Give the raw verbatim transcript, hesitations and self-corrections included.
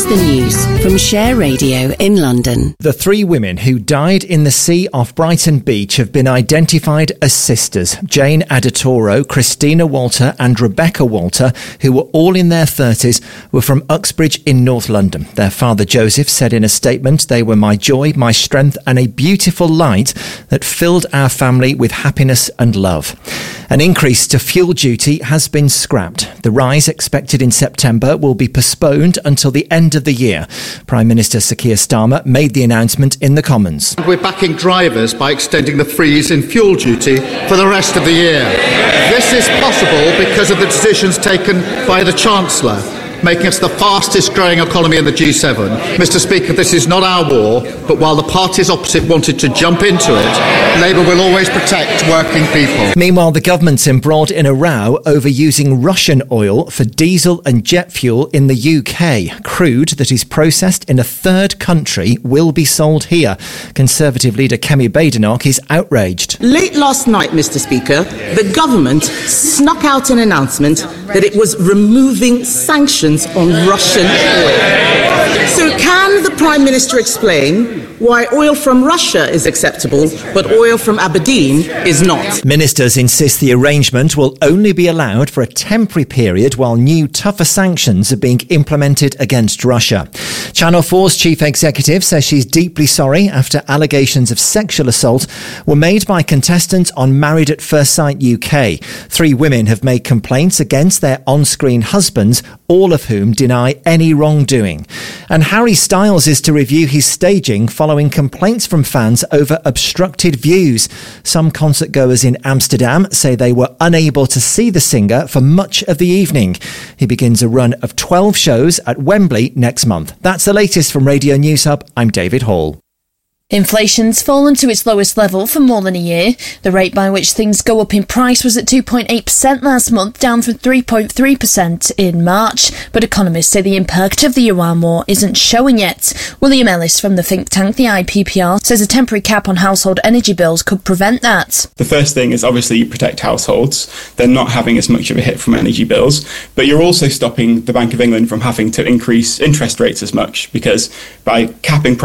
the news from Share Radio in London. The three women who died in the sea off Brighton Beach have been identified as sisters. Jane Adetoro, Christina Walter and Rebecca Walter, who were all in their thirties, were from Uxbridge in North London. Their father Joseph said in a statement, "They were my joy, my strength and a beautiful light that filled our family with happiness and love." An increase to fuel duty has been scrapped. The rise expected in September will be postponed until the end of the year. Prime Minister Sir Keir Starmer made the announcement in the Commons. We're backing drivers by extending the freeze in fuel duty for the rest of the year. This is possible because of the decisions taken by the Chancellor, making us the fastest growing economy in the G seven. Mister Speaker, this is not our war, but while the parties opposite wanted to jump into it, Labour will always protect working people. Meanwhile, the government's embroiled in a row over using Russian oil for diesel and jet fuel in the U K. Crude that is processed in a third country will be sold here. Conservative leader Kemi Badenoch is outraged. Late last night, Mister Speaker, the government snuck out an announcement that it was removing sanctions on Russian oil. So can the Prime Minister explain why oil from Russia is acceptable, but oil from Aberdeen is not? Ministers insist the arrangement will only be allowed for a temporary period while new tougher sanctions are being implemented against Russia. Channel four's chief executive says she's deeply sorry after allegations of sexual assault were made by contestants on Married at First Sight U K. Three women have made complaints against their on-screen husbands, all of whom deny any wrongdoing. And Harry Styles is to review his staging following complaints from fans over obstructed views. Some concert goers in Amsterdam say they were unable to see the singer for much of the evening. He begins a run of twelve shows at Wembley next month. That's the latest from Radio News Hub. I'm David Hall. Inflation's fallen to its lowest level for more than a year. The rate by which things go up in price was at two point eight percent last month, down from three point three percent in March. But economists say the impact of the Iran war isn't showing yet. William Ellis from the think tank, the I P P R, says a temporary cap on household energy bills could prevent that. The first thing is obviously you protect households. They're not having as much of a hit from energy bills, but you're also stopping the Bank of England from having to increase interest rates as much, because by capping